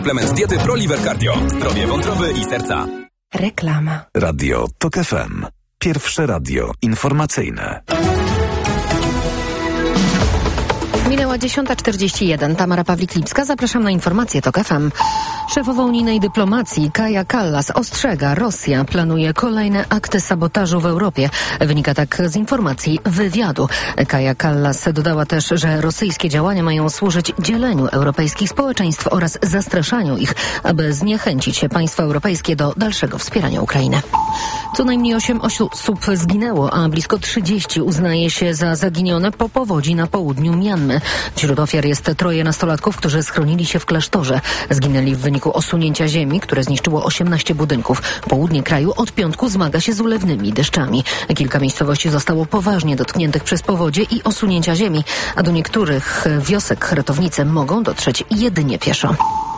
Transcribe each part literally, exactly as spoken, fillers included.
Suplement diety ProLiver Cardio. Zdrowie wątroby i serca. Reklama. Radio TOK F M. Pierwsze radio informacyjne. Minęła dziesiąta czterdzieści jeden. Tamara Pawlik-Lipska. Zapraszam na informacje TOK F M. Szefowa unijnej dyplomacji Kaja Kallas ostrzega, Rosja planuje kolejne akty sabotażu w Europie. Wynika tak z informacji wywiadu. Kaja Kallas dodała też, że rosyjskie działania mają służyć dzieleniu europejskich społeczeństw oraz zastraszaniu ich, aby zniechęcić państwa europejskie do dalszego wspierania Ukrainy. Co najmniej osiem osób zginęło, a blisko trzydzieści uznaje się za zaginione po powodzi na południu Mianmy. Wśród ofiar jest troje nastolatków, którzy schronili się w klasztorze. Zginęli w wyniku osunięcia ziemi, które zniszczyło osiemnaście budynków. Południe kraju od piątku zmaga się z ulewnymi deszczami. Kilka miejscowości zostało poważnie dotkniętych przez powodzie i osunięcia ziemi, a do niektórych wiosek ratownicy mogą dotrzeć jedynie pieszo.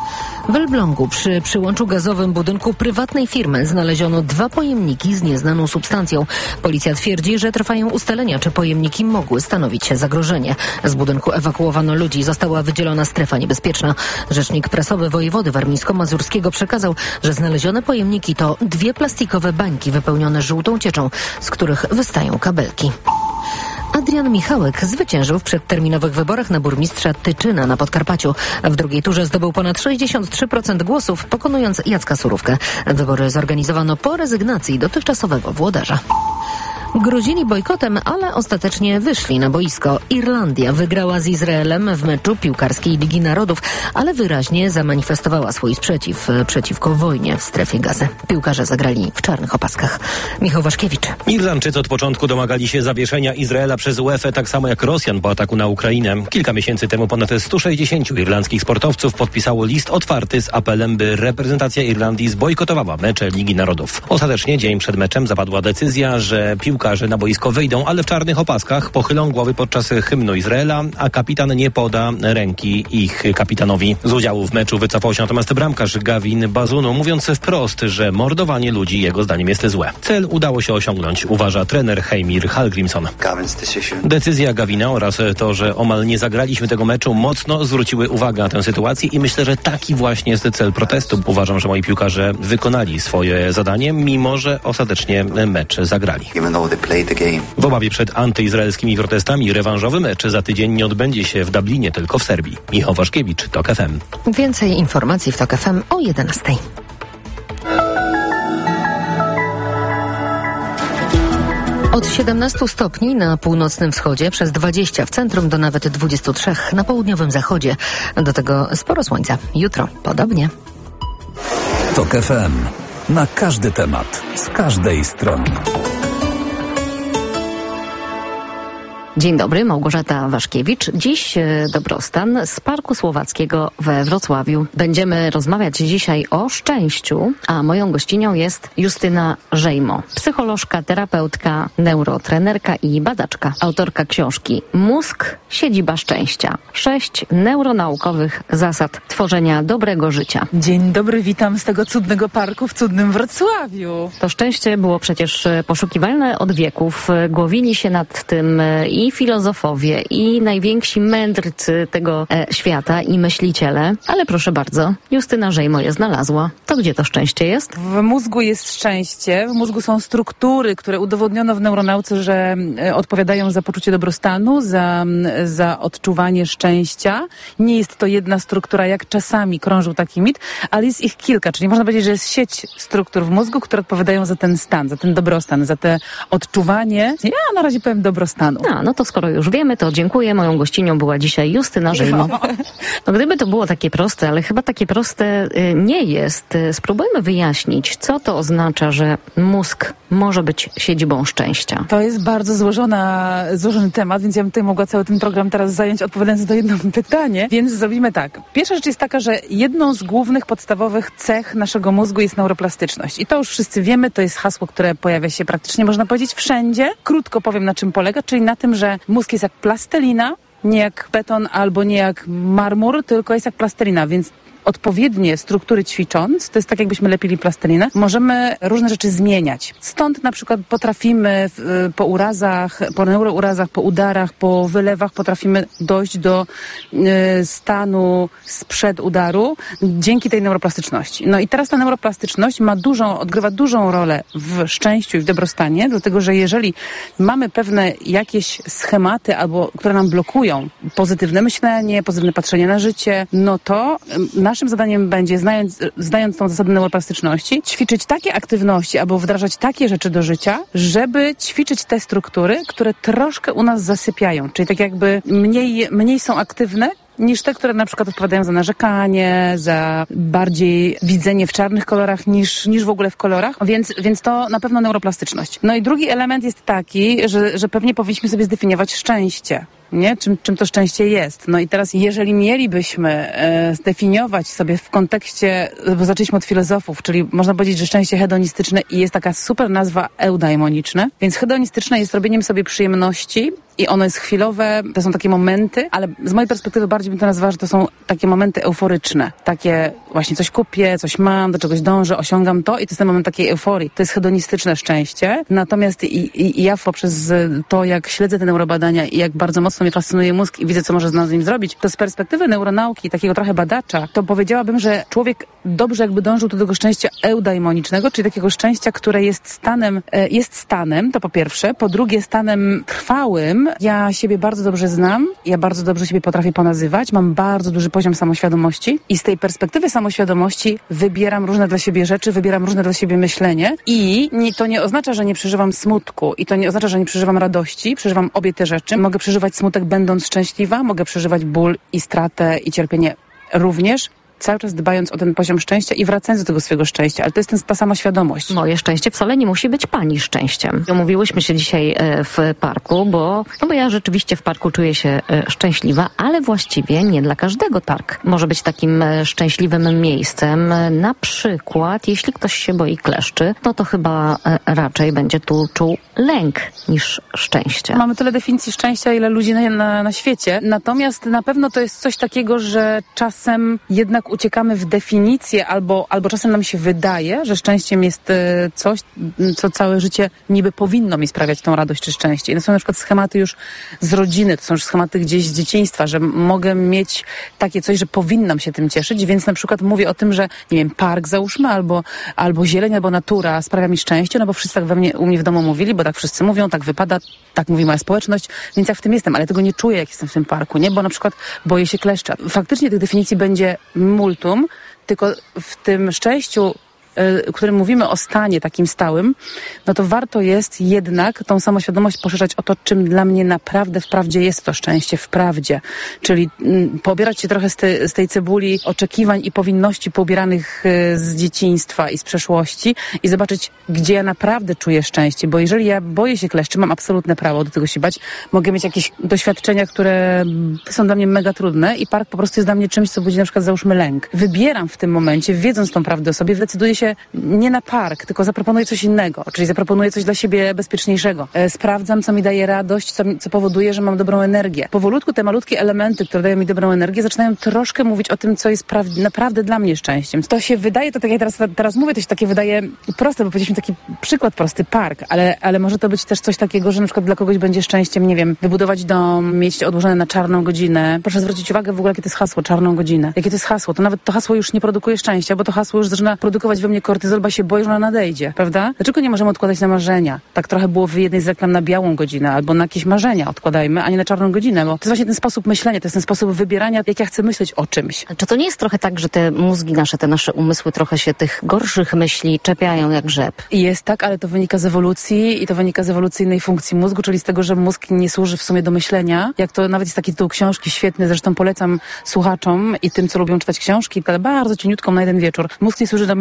W Elblągu przy przyłączu gazowym budynku prywatnej firmy znaleziono dwa pojemniki z nieznaną substancją. Policja twierdzi, że trwają ustalenia, czy pojemniki mogły stanowić zagrożenie. Z budynku ewakuowano ludzi. Została wydzielona strefa niebezpieczna. Rzecznik prasowy wojewody warmińsko-mazurskiego przekazał, że znalezione pojemniki to dwie plastikowe bańki wypełnione żółtą cieczą, z których wystają kabelki. Adrian Michałek zwyciężył w przedterminowych wyborach na burmistrza Tyczyna na Podkarpaciu. W drugiej turze zdobył ponad sześćdziesiąt trzy procent głosów, pokonując Jacka Surówkę. Wybory zorganizowano po rezygnacji dotychczasowego włodarza. Grozili bojkotem, ale ostatecznie wyszli na boisko. Irlandia wygrała z Izraelem w meczu piłkarskiej Ligi Narodów, ale wyraźnie zamanifestowała swój sprzeciw przeciwko wojnie w strefie Gazy. Piłkarze zagrali w czarnych opaskach. Michał Waszkiewicz. Irlandczycy od początku domagali się zawieszenia Izraela przez UEFA, tak samo jak Rosjan po ataku na Ukrainę. Kilka miesięcy temu ponad sto sześćdziesiąt irlandzkich sportowców podpisało list otwarty z apelem, by reprezentacja Irlandii zbojkotowała mecze Ligi Narodów. Ostatecznie dzień przed meczem zapadła decyzja, że piłkarze na boisko wyjdą, ale w czarnych opaskach, pochylą głowy podczas hymnu Izraela, a kapitan nie poda ręki ich kapitanowi. Z udziału w meczu wycofał się natomiast bramkarz Gavin Bazunu, mówiąc wprost, że mordowanie ludzi jego zdaniem jest złe. Cel udało się osiągnąć, uważa trener Heimir Hallgrímsson. Decyzja Gavina oraz to, że omal nie zagraliśmy tego meczu, mocno zwróciły uwagę na tę sytuację i myślę, że taki właśnie jest cel protestu. Uważam, że moi piłkarze wykonali swoje zadanie, mimo że ostatecznie mecz zagrali. W obawie przed antyizraelskimi protestami rewanżowy mecz za tydzień nie odbędzie się w Dublinie, tylko w Serbii. Michał Waszkiewicz, TOK F M. Więcej informacji w TOK F M o jedenastej. Od siedemnastu stopni na północnym wschodzie, przez dwadzieścia w centrum do nawet dwudziestu trzech na południowym zachodzie. Do tego sporo słońca. Jutro podobnie. TOK F M. Na każdy temat, z każdej strony. Dzień dobry, Małgorzata Waszkiewicz. Dziś dobrostan z Parku Słowackiego we Wrocławiu. Będziemy rozmawiać dzisiaj o szczęściu, a moją gościnią jest Justyna Żejmo, psycholożka, terapeutka, neurotrenerka i badaczka, autorka książki Mózg, siedziba szczęścia. Sześć neuronaukowych zasad tworzenia dobrego życia. Dzień dobry, witam z tego cudnego parku w cudnym Wrocławiu. To szczęście było przecież poszukiwalne od wieków. Głowili się nad tym i filozofowie, i najwięksi mędrcy tego e, świata, i myśliciele. Ale proszę bardzo, Justyna Żejmo je znalazła. To gdzie to szczęście jest? W mózgu jest szczęście. W mózgu są struktury, które udowodniono w neuronauce, że e, odpowiadają za poczucie dobrostanu, za, za odczuwanie szczęścia. Nie jest to jedna struktura, jak czasami krążył taki mit, ale jest ich kilka, czyli można powiedzieć, że jest sieć struktur w mózgu, które odpowiadają za ten stan, za ten dobrostan, za te odczuwanie. Ja na razie powiem dobrostanu. A, no to skoro już wiemy, to dziękuję. Moją gościnią była dzisiaj Justyna Żejmo. No gdyby to było takie proste, ale chyba takie proste y, nie jest. Spróbujmy wyjaśnić, co to oznacza, że mózg może być siedzibą szczęścia. To jest bardzo złożona, złożony temat, więc ja bym tutaj mogła cały ten program teraz zająć, odpowiadając na jedno pytanie. Więc zrobimy tak. Pierwsza rzecz jest taka, że jedną z głównych, podstawowych cech naszego mózgu jest neuroplastyczność. I to już wszyscy wiemy, to jest hasło, które pojawia się praktycznie, można powiedzieć, wszędzie. Krótko powiem, na czym polega, czyli na tym, że mózg jest jak plastelina, nie jak beton albo nie jak marmur, tylko jest jak plastelina, więc odpowiednie struktury ćwicząc, to jest tak jakbyśmy lepili plastelinę, możemy różne rzeczy zmieniać. Stąd na przykład potrafimy w, po urazach, po neurourazach, po udarach, po wylewach potrafimy dojść do y, stanu sprzed udaru dzięki tej neuroplastyczności. No i teraz ta neuroplastyczność ma dużą, odgrywa dużą rolę w szczęściu i w dobrostanie, dlatego że jeżeli mamy pewne jakieś schematy, albo które nam blokują pozytywne myślenie, pozytywne patrzenie na życie, no to naszym zadaniem będzie, znając, znając tą zasadę neuroplastyczności, ćwiczyć takie aktywności albo wdrażać takie rzeczy do życia, żeby ćwiczyć te struktury, które troszkę u nas zasypiają, czyli tak jakby mniej, mniej są aktywne, niż te, które na przykład odpowiadają za narzekanie, za bardziej widzenie w czarnych kolorach niż, niż w ogóle w kolorach, więc, więc to na pewno neuroplastyczność. No i drugi element jest taki, że, że pewnie powinniśmy sobie zdefiniować szczęście. Nie? Czym, czym to szczęście jest. No i teraz, jeżeli mielibyśmy e, zdefiniować sobie w kontekście, bo zaczęliśmy od filozofów, czyli można powiedzieć, że szczęście hedonistyczne i jest taka super nazwa eudaimoniczne, więc hedonistyczne jest robieniem sobie przyjemności i ono jest chwilowe, to są takie momenty, ale z mojej perspektywy bardziej bym to nazwała, że to są takie momenty euforyczne. Takie właśnie coś kupię, coś mam, do czegoś dążę, osiągam to i to jest ten moment takiej euforii. To jest hedonistyczne szczęście. Natomiast i, i, i ja poprzez to, jak śledzę te neurobadania i jak bardzo mocno mnie fascynuje mózg i widzę, co może z nim zrobić, to z perspektywy neuronauki, takiego trochę badacza, to powiedziałabym, że człowiek dobrze jakby dążył do tego szczęścia eudaimonicznego, czyli takiego szczęścia, które jest stanem, jest stanem, to po pierwsze. Po drugie, stanem trwałym. Ja siebie bardzo dobrze znam, ja bardzo dobrze siebie potrafię ponazywać, mam bardzo duży poziom samoświadomości i z tej perspektywy samoświadomości wybieram różne dla siebie rzeczy, wybieram różne dla siebie myślenie i nie, to nie oznacza, że nie przeżywam smutku i to nie oznacza, że nie przeżywam radości, przeżywam obie te rzeczy. Mogę przeżywać smutek będąc szczęśliwa, mogę przeżywać ból i stratę i cierpienie również, cały czas dbając o ten poziom szczęścia i wracając do tego swojego szczęścia, ale to jest ten, ta sama świadomość. Moje szczęście wcale nie musi być pani szczęściem. Umówiłyśmy się dzisiaj w parku, bo, no bo ja rzeczywiście w parku czuję się szczęśliwa, ale właściwie nie dla każdego park może być takim szczęśliwym miejscem. Na przykład, jeśli ktoś się boi kleszczy, no to chyba raczej będzie tu czuł lęk niż szczęście. Mamy tyle definicji szczęścia, ile ludzi na, na, na świecie, natomiast na pewno to jest coś takiego, że czasem jednak uciekamy w definicję, albo, albo czasem nam się wydaje, że szczęściem jest coś, co całe życie niby powinno mi sprawiać tą radość czy szczęście. I to są na przykład schematy już z rodziny, to są już schematy gdzieś z dzieciństwa, że mogę mieć takie coś, że powinnam się tym cieszyć, więc na przykład mówię o tym, że nie wiem, park załóżmy, albo, albo zieleń, albo natura sprawia mi szczęście, no bo wszyscy tak we mnie, u mnie w domu mówili, bo tak wszyscy mówią, tak wypada, tak mówi moja społeczność, więc ja w tym jestem, ale tego nie czuję, jak jestem w tym parku, nie? Bo na przykład boję się kleszcza. Faktycznie tych definicji będzie multum, tylko w tym szczęściu, w którym mówimy o stanie takim stałym, no to warto jest jednak tą samoświadomość poszerzać o to, czym dla mnie naprawdę wprawdzie jest to szczęście, wprawdzie. Czyli m, pobierać się trochę z, te, z tej cebuli oczekiwań i powinności pobieranych y, z dzieciństwa i z przeszłości i zobaczyć, gdzie ja naprawdę czuję szczęście, bo jeżeli ja boję się kleszczy, mam absolutne prawo do tego się bać, mogę mieć jakieś doświadczenia, które są dla mnie mega trudne i park po prostu jest dla mnie czymś, co budzi na przykład załóżmy lęk. Wybieram w tym momencie, wiedząc tą prawdę o sobie, decyduję się nie na park, tylko zaproponuję coś innego, czyli zaproponuję coś dla siebie bezpieczniejszego. E, sprawdzam, co mi daje radość, co, co powoduje, że mam dobrą energię. Powolutku te malutkie elementy, które dają mi dobrą energię, zaczynają troszkę mówić o tym, co jest pra- naprawdę dla mnie szczęściem. To się wydaje, to tak jak teraz, teraz mówię, to się takie wydaje proste, bo powiedzieliśmy taki przykład prosty, park, ale, ale może to być też coś takiego, że na przykład dla kogoś będzie szczęściem, nie wiem, wybudować dom, mieć odłożone na czarną godzinę. Proszę zwrócić uwagę w ogóle, jakie to jest hasło, czarną godzinę. Jakie to jest hasło? To nawet to hasło już nie produkuje szczęścia, bo to hasło już zaczyna produkować we mnie kortyzol, bo się boję, że ona nadejdzie, prawda? Dlaczego nie możemy odkładać na marzenia? Tak trochę było w jednej z reklam na białą godzinę, albo na jakieś marzenia odkładajmy, a nie na czarną godzinę, bo to jest właśnie ten sposób myślenia, to jest ten sposób wybierania, jak ja chcę myśleć o czymś. Czy to nie jest trochę tak, że te mózgi nasze, te nasze umysły trochę się tych gorszych myśli czepiają jak rzep? Jest tak, ale to wynika z ewolucji i to wynika z ewolucyjnej funkcji mózgu, czyli z tego, że mózg nie służy w sumie do myślenia. Jak to nawet jest taki tytuł książki świetny, zresztą polecam słuchaczom i tym, co lubią czytać książki, ale bardzo cieniutką na jeden wieczór. Mózg nie służy do myślenia,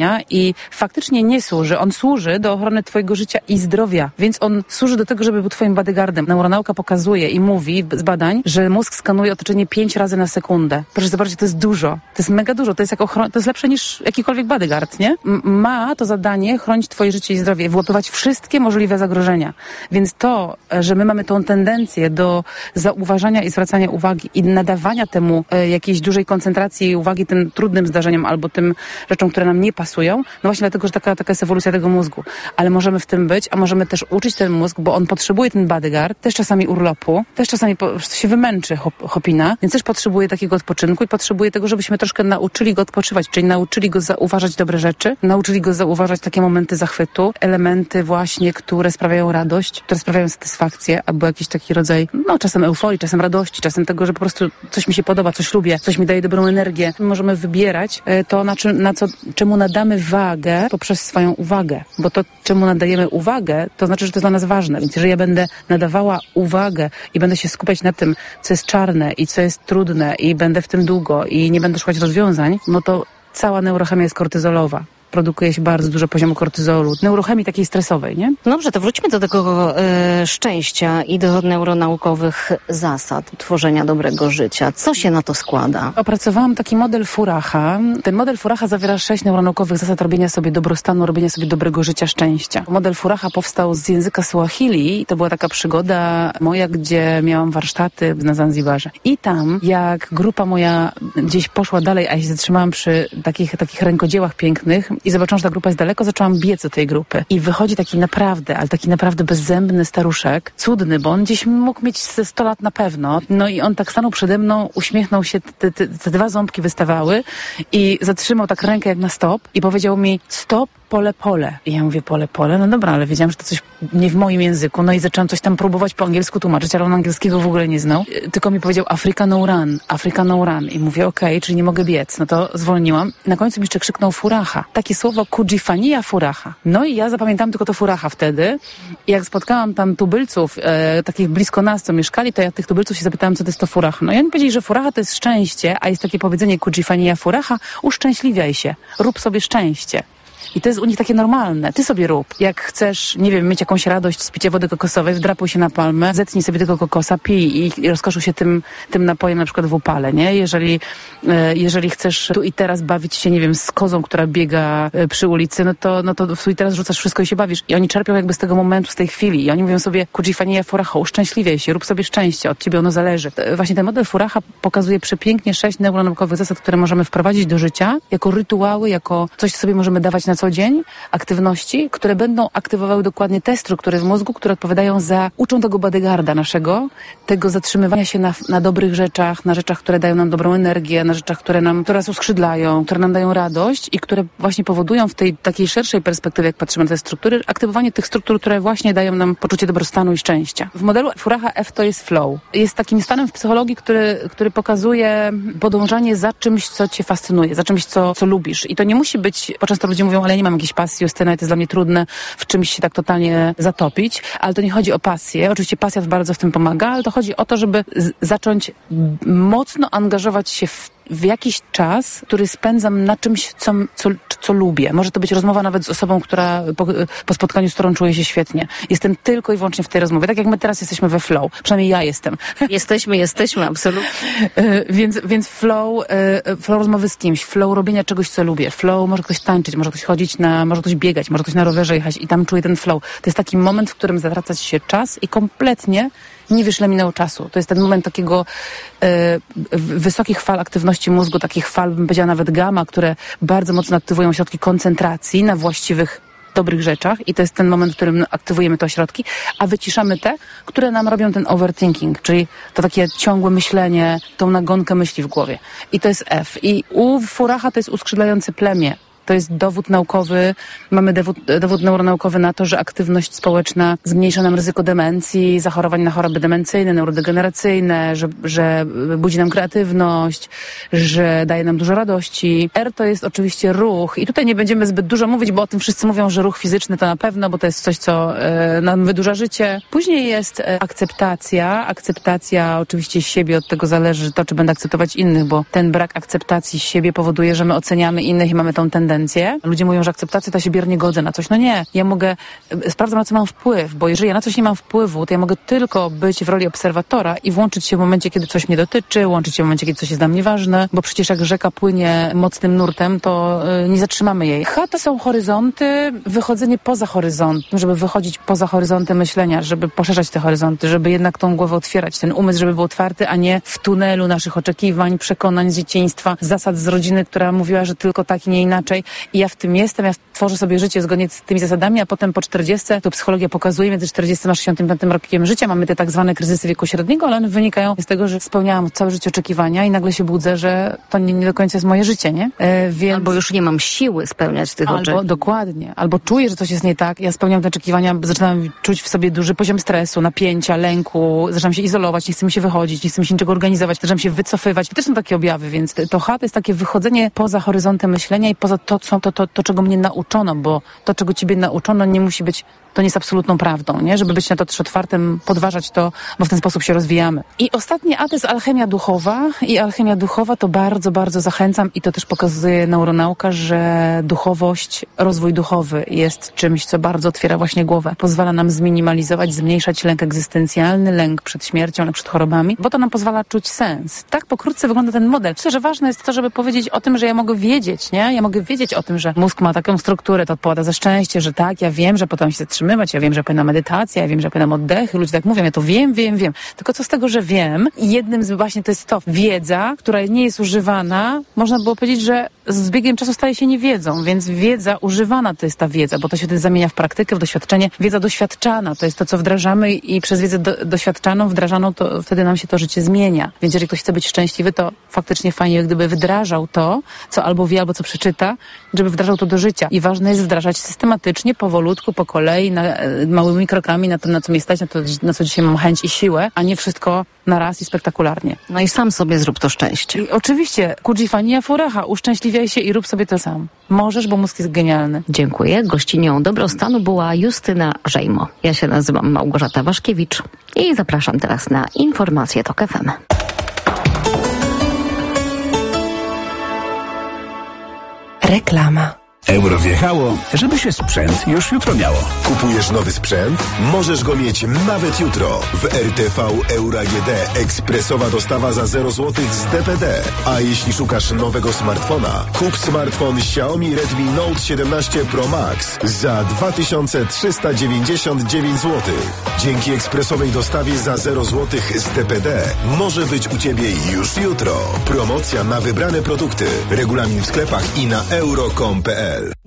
zagrożenia i faktycznie nie służy. On służy do ochrony twojego życia i zdrowia, więc on służy do tego, żeby był twoim bodyguardem. Neuronauka pokazuje i mówi z badań, że mózg skanuje otoczenie pięć razy na sekundę. Proszę zobaczyć, to jest dużo. To jest mega dużo. To jest, jak ochron- to jest lepsze niż jakikolwiek bodyguard, nie? M- ma to zadanie chronić twoje życie i zdrowie, wyłapywać wszystkie możliwe zagrożenia. Więc to, że my mamy tą tendencję do zauważania i zwracania uwagi i nadawania temu e, jakiejś dużej koncentracji uwagi tym trudnym zdarzeniom albo tym rzeczom, które nam nie pasują, no właśnie dlatego, że taka, taka jest ewolucja tego mózgu. Ale możemy w tym być, a możemy też uczyć ten mózg, bo on potrzebuje ten bodyguard, też czasami urlopu, też czasami po, się wymęczy hop, hopina, więc też potrzebuje takiego odpoczynku i potrzebuje tego, żebyśmy troszkę nauczyli go odpoczywać, czyli nauczyli go zauważać dobre rzeczy, nauczyli go zauważać takie momenty zachwytu, elementy właśnie, które sprawiają radość, które sprawiają satysfakcję, albo jakiś taki rodzaj, no czasem euforii, czasem radości, czasem tego, że po prostu coś mi się podoba, coś lubię, coś mi daje dobrą energię. My możemy wybierać to, na, czym, na co, czemu nadamy wagę poprzez swoją uwagę, bo to, czemu nadajemy uwagę, to znaczy, że to jest dla nas ważne, więc jeżeli ja będę nadawała uwagę i będę się skupiać na tym, co jest czarne i co jest trudne i będę w tym długo i nie będę szukać rozwiązań, no to cała neurochemia jest kortyzolowa. Produkuje się bardzo dużo poziomu kortyzolu, neurochemii takiej stresowej, nie? Dobrze, to wróćmy do tego e, szczęścia i do neuronaukowych zasad tworzenia dobrego życia. Co się na to składa? Opracowałam taki model Furaha. Ten model Furaha zawiera sześć neuronaukowych zasad robienia sobie dobrostanu, robienia sobie dobrego życia, szczęścia. Model Furaha powstał z języka Swahili i to była taka przygoda moja, gdzie miałam warsztaty na Zanzibarze. I tam, jak grupa moja gdzieś poszła dalej, a ja się zatrzymałam przy takich, takich rękodziełach pięknych, i zobaczyłam, że ta grupa jest daleko, zaczęłam biec do tej grupy. I wychodzi taki naprawdę, ale taki naprawdę bezzębny staruszek, cudny, bo on gdzieś mógł mieć ze sto lat na pewno. No i on tak stanął przede mną, uśmiechnął się, te, te, te dwa ząbki wystawały i zatrzymał tak rękę jak na stop i powiedział mi: stop, pole, pole. I ja mówię: pole, pole? No dobra, ale wiedziałam, że to coś nie w moim języku. No i zaczęłam coś tam próbować po angielsku tłumaczyć, ale on angielskiego w ogóle nie znał. Tylko mi powiedział: Africa no run, Africa no run. I mówię: okej, okay, czyli nie mogę biec. No to zwolniłam. I na końcu mi jeszcze krzyknął Furaha. Takie słowo Kujifania Furaha. No i ja zapamiętałam tylko to Furaha wtedy. I jak spotkałam tam tubylców, e, takich blisko nas, co mieszkali, to ja tych tubylców się zapytałam, co to jest to Furaha. No i oni powiedzieli, że Furaha to jest szczęście, a jest takie powiedzenie Kujifania Furaha: uszczęśliwiaj się, rób sobie szczęście. I to jest u nich takie normalne. Ty sobie rób. Jak chcesz, nie wiem, mieć jakąś radość z picia wody kokosowej, wdrapuj się na palmę, zetnij sobie tego kokosa, pij i, i rozkoszuj się tym, tym napojem, na przykład w upale, nie? Jeżeli, e, jeżeli chcesz tu i teraz bawić się, nie wiem, z kozą, która biega e, przy ulicy, no to, no to tu i teraz rzucasz wszystko i się bawisz. I oni czerpią jakby z tego momentu, z tej chwili. I oni mówią sobie: Kujifania Furaha, uszczęśliwiaj się, rób sobie szczęście, od ciebie ono zależy. To, właśnie ten model Furaha pokazuje przepięknie sześć neuronaukowych zasad, które możemy wprowadzić do życia, jako rytuały, jako coś, co sobie możemy dawać na co dzień, aktywności, które będą aktywowały dokładnie te struktury w mózgu, które odpowiadają za, uczą tego bodyguarda naszego, tego zatrzymywania się na, na dobrych rzeczach, na rzeczach, które dają nam dobrą energię, na rzeczach, które nam, które nas uskrzydlają, które nam dają radość i które właśnie powodują w tej takiej szerszej perspektywie, jak patrzymy na te struktury, aktywowanie tych struktur, które właśnie dają nam poczucie dobrostanu i szczęścia. W modelu Furaha F to jest flow. Jest takim stanem w psychologii, który, który pokazuje podążanie za czymś, co cię fascynuje, za czymś, co, co lubisz. I to nie musi być, bo często ludzie mówią: ale ja nie mam jakiejś pasji, Justyna, i to jest dla mnie trudne w czymś się tak totalnie zatopić, ale to nie chodzi o pasję. Oczywiście pasja bardzo w tym pomaga, ale to chodzi o to, żeby z- zacząć mocno angażować się w w jakiś czas, który spędzam na czymś, co, co, co lubię. Może to być rozmowa nawet z osobą, która po, po spotkaniu, z którą czuję się świetnie. Jestem tylko i wyłącznie w tej rozmowie. Tak jak my teraz jesteśmy we flow. Przynajmniej ja jestem. Jesteśmy, jesteśmy, absolutnie. więc, więc flow, flow rozmowy z kimś, flow robienia czegoś, co lubię. Flow, może ktoś tańczyć, może ktoś chodzić na, może ktoś biegać, może ktoś na rowerze jechać i tam czuję ten flow. To jest taki moment, w którym zatraca się czas i kompletnie nie wiesz, ile minęło czasu. To jest ten moment takiego e, wysokich fal aktywności mózgu, takich fal, bym powiedziała nawet gamma, które bardzo mocno aktywują ośrodki koncentracji na właściwych, dobrych rzeczach i to jest ten moment, w którym aktywujemy te ośrodki, a wyciszamy te, które nam robią ten overthinking, czyli to takie ciągłe myślenie, tą nagonkę myśli w głowie. I to jest F. I u Furaha to jest uskrzydlające plemię. To jest dowód naukowy, mamy dowód, dowód neuronaukowy na to, że aktywność społeczna zmniejsza nam ryzyko demencji, zachorowań na choroby demencyjne, neurodegeneracyjne, że, że budzi nam kreatywność, że daje nam dużo radości. R to jest oczywiście ruch i tutaj nie będziemy zbyt dużo mówić, bo o tym wszyscy mówią, że ruch fizyczny to na pewno, bo to jest coś, co e, nam wydłuża życie. Później jest e, akceptacja. Akceptacja oczywiście siebie, od tego zależy to, czy będę akceptować innych, bo ten brak akceptacji siebie powoduje, że my oceniamy innych i mamy tą tendencję. konsekwencje. Ludzie mówią, że akceptacja to się biernie godzę na coś. No nie, ja mogę, sprawdzam, na co mam wpływ, bo jeżeli ja na coś nie mam wpływu, to ja mogę tylko być w roli obserwatora i włączyć się w momencie, kiedy coś mnie dotyczy, łączyć się w momencie, kiedy coś jest dla mnie ważne, bo przecież jak rzeka płynie mocnym nurtem, to y, nie zatrzymamy jej. H to są horyzonty, wychodzenie poza horyzont, żeby wychodzić poza horyzonty myślenia, żeby poszerzać te horyzonty, żeby jednak tą głowę otwierać, ten umysł, żeby był otwarty, a nie w tunelu naszych oczekiwań, przekonań z dzieciństwa, zasad z rodziny, która mówiła, że tylko tak i nie inaczej. I ja w tym jestem, ja tworzę sobie życie zgodnie z tymi zasadami, a potem po czterdziestce, to psychologia pokazuje, między czterdziestym a sześćdziesiątym piątym rokiem życia mamy te tak zwane kryzysy wieku średniego, ale one wynikają z tego, że spełniałam całe życie oczekiwania i nagle się budzę, że to nie, nie do końca jest moje życie, nie? E, więc... Albo już nie mam siły spełniać tych Albo, oczekiwań. Dokładnie. Albo czuję, że coś jest nie tak, ja spełniam te oczekiwania, zaczynam czuć w sobie duży poziom stresu, napięcia, lęku, zaczynam się izolować, nie chcę mi się wychodzić, nie chcę mi się niczego organizować, zaczynam się wycofywać. To też są takie objawy, więc to H to jest takie wychodzenie poza horyzontem myślenia i poza to, co, to, to, to, czego mnie nauczono, bo to, czego ciebie nauczono, nie musi być, to nie jest absolutną prawdą, nie? Żeby być na to też otwartym, podważać to, bo w ten sposób się rozwijamy. I ostatnie A to jest alchemia duchowa i alchemia duchowa to bardzo, bardzo zachęcam i to też pokazuje neuronauka, że duchowość, rozwój duchowy jest czymś, co bardzo otwiera właśnie głowę. Pozwala nam zminimalizować, zmniejszać lęk egzystencjalny, lęk przed śmiercią, lęk przed chorobami, bo to nam pozwala czuć sens. Tak pokrótce wygląda ten model. Myślę, że ważne jest to, żeby powiedzieć o tym, że ja mogę wiedzieć, nie? Ja mogę wiedzieć o tym, że mózg ma taką strukturę, to odpowiada za szczęście, że tak, ja wiem, że potem się zatrzymywać, ja wiem, że powinna medytacja, ja wiem, że powinna oddechy, ludzie tak mówią, ja to wiem, wiem, wiem. Tylko co z tego, że wiem? I jednym z właśnie to jest to, wiedza, która nie jest używana, można było powiedzieć, że z biegiem czasu staje się niewiedzą, więc wiedza używana to jest ta wiedza, bo to się wtedy zamienia w praktykę, w doświadczenie. Wiedza doświadczana to jest to, co wdrażamy i przez wiedzę do, doświadczaną, wdrażaną, to wtedy nam się to życie zmienia. Więc jeżeli ktoś chce być szczęśliwy, to faktycznie fajnie, gdyby wdrażał to, co albo wie, albo co przeczyta, żeby wdrażał to do życia. I ważne jest wdrażać systematycznie, powolutku, po kolei, na, małymi krokami na to, na co mnie stać, na to, na co dzisiaj mam chęć i siłę, a nie wszystko na raz i spektakularnie. No i sam sobie zrób to szczęście. I oczywiście, kudżifania furecha, uszczęśliwiaj się i rób sobie to sam. Możesz, bo mózg jest genialny. Dziękuję. Gościnią Dobrostanu była Justyna Żejmo. Ja się nazywam Małgorzata Waszkiewicz i zapraszam teraz na informacje TOK F M. Reklama. Euro wjechało, żeby się sprzęt już jutro miało. Kupujesz nowy sprzęt? Możesz go mieć nawet jutro. W R T V Euro A G D ekspresowa dostawa za zero złotych z D P D. A jeśli szukasz nowego smartfona, kup smartfon Xiaomi Redmi Note siedemnaście Pro Max za dwa tysiące trzysta dziewięćdziesiąt dziewięć złotych. Dzięki ekspresowej dostawie za zero złotych z D P D może być u Ciebie już jutro. Promocja na wybrane produkty. Regulamin w sklepach i na euro kropka com kropka p l.